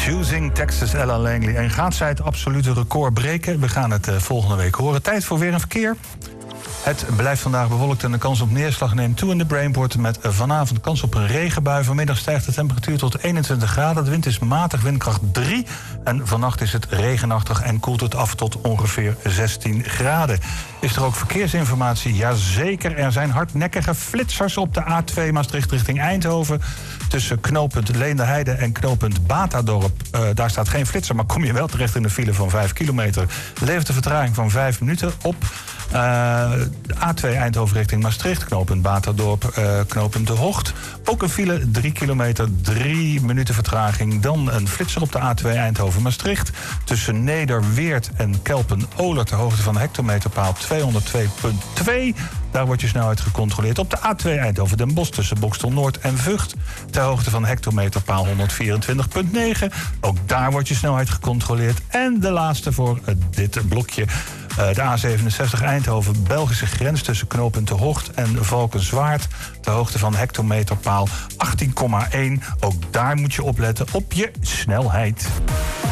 Choosing Texas, Ella Langley. En gaat zij het absolute record breken? We gaan het volgende week horen. Tijd voor weer en verkeer. Het blijft vandaag bewolkt en de kans op neerslag neemt toe in de Brainport. Met vanavond kans op een regenbui. Vanmiddag stijgt de temperatuur tot 21 graden. De wind is matig, windkracht 3. En vannacht is het regenachtig en koelt het af tot ongeveer 16 graden. Is er ook verkeersinformatie? Jazeker, er zijn hardnekkige flitsers op de A2 Maastricht richting Eindhoven. Tussen knooppunt Leenderheide en knooppunt Batadorp. Daar staat geen flitser, maar kom je wel terecht in de file van 5 kilometer. Levert de vertraging van 5 minuten op. A2 Eindhoven richting Maastricht, knooppunt Batadorp, knooppunt De Hocht. Ook een file, 3 kilometer, 3 minuten vertraging. Dan een flitser op de A2 Eindhoven-Maastricht. Tussen Nederweert en Kelpen-Oler ter hoogte van de hectometerpaal 202.2. Daar wordt je snelheid gecontroleerd. Op de A2 Eindhoven-Den Bosch tussen Boxtel Noord en Vught. Ter hoogte van hectometerpaal 124.9. Ook daar wordt je snelheid gecontroleerd. En de laatste voor dit blokje. De A67 Eindhoven, Belgische grens tussen knooppunt De Hocht en Valkenswaard. Ter hoogte van hectometerpaal 18,1. Ook daar moet je opletten op je snelheid.